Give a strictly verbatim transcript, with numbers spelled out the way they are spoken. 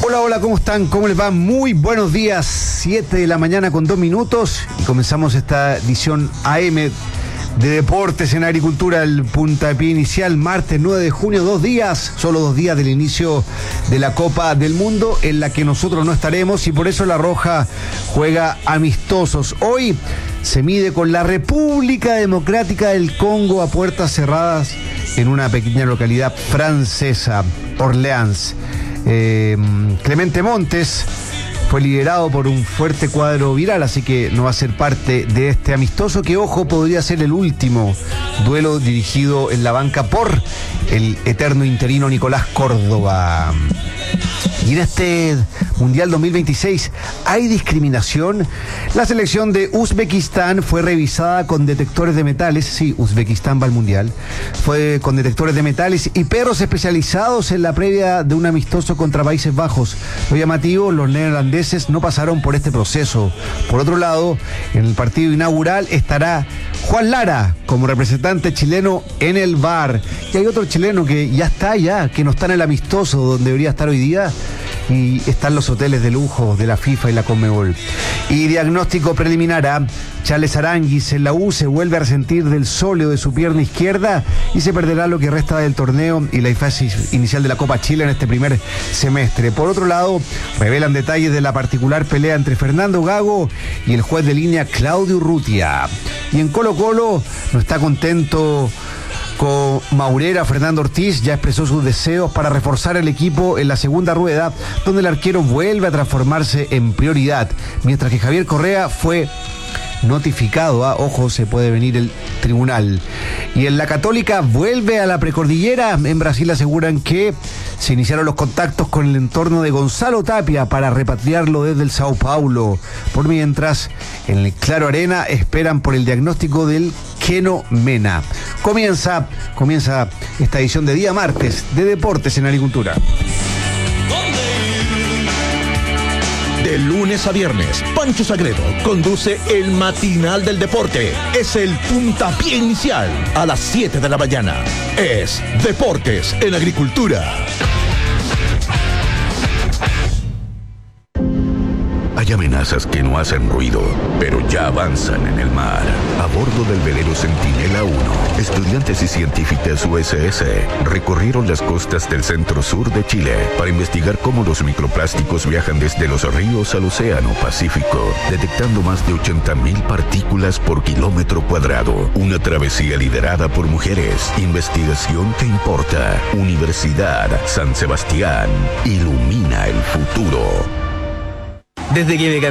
Hola, hola, ¿cómo están? ¿Cómo les va? Muy buenos días, siete de la mañana con dos minutos y comenzamos esta edición A M de Deportes en Agricultura, el puntapié inicial, martes nueve de junio, dos días, solo dos días del inicio de la Copa del Mundo, en la que nosotros no estaremos y por eso La Roja juega amistosos. Hoy se mide con la República Democrática del Congo a puertas cerradas en una pequeña localidad francesa, Orleans. Eh, Clemente Montes fue liderado por un fuerte cuadro viral, así que no va a ser parte de este amistoso que, ojo, podría ser el último duelo dirigido en la banca por el eterno interino Nicolás Córdoba. Y en este Mundial dos mil veintiséis, ¿hay discriminación? La selección de Uzbekistán fue revisada con detectores de metales. Sí, Uzbekistán va al Mundial. Fue con detectores de metales y perros especializados en la previa de un amistoso contra Países Bajos. Lo llamativo, los neerlandeses no pasaron por este proceso. Por otro lado, en el partido inaugural estará Juan Lara como representante chileno en el V A R. Y hay otro chileno que ya está allá, que no está en el amistoso donde debería estar hoy día. Y están los hoteles de lujo de la FIFA y la Conmebol. Y diagnóstico preliminar a Charles Aranguis en la U, se vuelve a resentir del sóleo de su pierna izquierda y se perderá lo que resta del torneo y la fase inicial de la Copa Chile en este primer semestre. Por otro lado, revelan detalles de la particular pelea entre Fernando Gago y el juez de línea Claudio Urrutia. Y en Colo Colo no está contento con Maurera. Fernando Ortiz ya expresó sus deseos para reforzar el equipo en la segunda rueda, donde el arquero vuelve a transformarse en prioridad, mientras que Javier Correa fue notificado, a, ojo, se puede venir el tribunal. Y en la Católica vuelve a la precordillera. En Brasil aseguran que se iniciaron los contactos con el entorno de Gonzalo Tapia para repatriarlo desde el Sao Paulo. Por mientras, en el Claro Arena esperan por el diagnóstico del Keno Mena. Comienza, comienza esta edición de día martes de Deportes en Agricultura. De lunes a viernes, Pancho Sagredo conduce el matinal del deporte. Es el puntapié inicial a las siete de la mañana. Es Deportes en Agricultura. Hay amenazas que no hacen ruido, pero ya avanzan en el mar. A bordo del velero Centinela uno, estudiantes y científicas U S S recorrieron las costas del centro-sur de Chile para investigar cómo los microplásticos viajan desde los ríos al océano Pacífico, detectando más de ochenta mil partículas por kilómetro cuadrado. Una travesía liderada por mujeres. Investigación que importa. Universidad San Sebastián. Ilumina el futuro. Desde que me